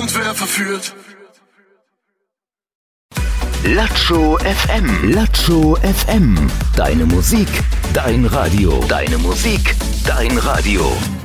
irgendwer verführt. Latscho FM. Latscho FM. Deine Musik, dein Radio. Deine Musik, dein Radio.